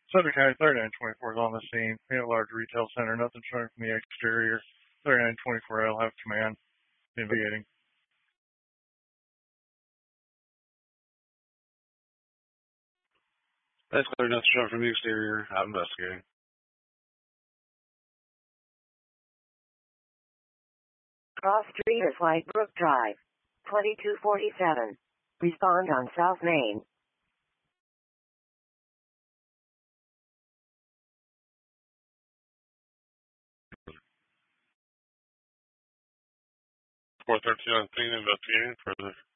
Sutter County 3924 is on the scene. We have a large retail center. Nothing showing from the exterior. 3924L have command. Investigating. That's clear. Nothing showing from the exterior. Out investigating. Cross Street is White Brook Drive. 2247. Respond on South Main. Four 13 on scene, investigating further.